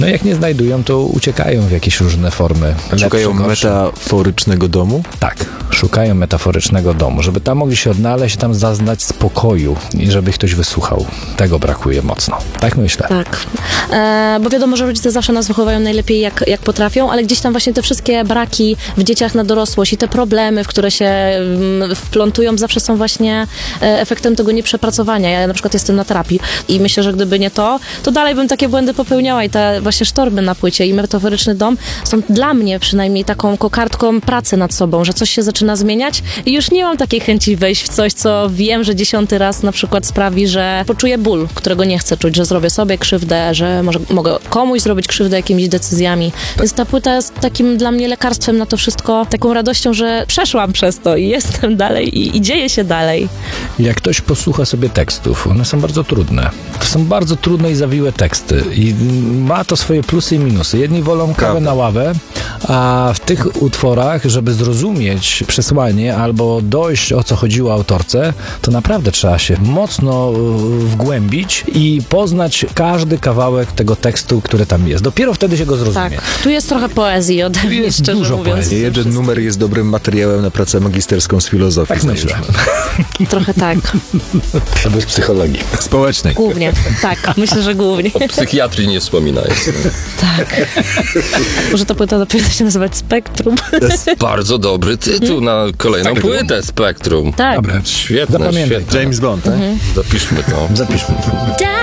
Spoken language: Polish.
No jak nie znajdują, to uciekają w jakieś różne formy. Szukają Lepsze, gorsze. metaforycznego domu? Tak, szukają metaforycznego domu, żeby tam mogli się odnaleźć, tam zaznać spokoju i żeby ich ktoś wysłuchał. Tego brakuje mocno. Tak myślę. Tak, bo wiadomo, że rodzice zawsze nas wychowają najlepiej jak potrafią, ale gdzieś tam właśnie te wszystkie braki w dzieciach na dorosłość i te problemy, w które się wplątują, zawsze są właśnie efektem tego nieprzepracowania. Ja na przykład jestem na terapii i myślę, że gdyby nie to dalej bym takie błędy popełniała i te właśnie sztormy na płycie i metaforyczny dom są dla mnie przynajmniej taką kokardką pracy nad sobą, że coś się zaczyna zmieniać i już nie mam takiej chęci wejść w coś, co wiem, że 10. raz na przykład sprawi, że poczuję ból, którego nie chcę czuć, że zrobię sobie krzywdę, że może mogę komuś zrobić krzywdę jakimiś decyzjami. Więc ta płyta jest takim dla mnie lekarstwem na to wszystko, taką radością, że przeszłam przez to i jestem dalej i dzieje się dalej. Jak ktoś posłucha sobie tekstów, one są bardzo trudne. To są bardzo trudne i zawiłe teksty i ma to swoje plusy i minusy. Jedni wolą kawę na ławę, a w tych utworach, żeby zrozumieć przesłanie albo dojść, o co chodziło autorce, to naprawdę trzeba się mocno wgłębić i poznać każdy kawałek tego tekstu, który tam jest. Dopiero wtedy się go zrozumie. Tak, tu jest trochę poezji ode mnie, jest szczerze dużo mówiąc. poezji. Jeden numer jest dobrym materiałem na pracę magisterską z filozofii. Tak myślę. Trochę tak, Albo z psychologii. Społecznej. głównie. Tak, myślę, że głównie. O psychiatrii nie wspominając. Tak. Może ta płyta dopiero się nazywać Spektrum. To jest bardzo dobry tytuł na kolejną płytę Spektrum. Tak. Dobra, Świetne, zapamiętaj. świetne. James Bond, tak? Zapiszmy to. Zapiszmy.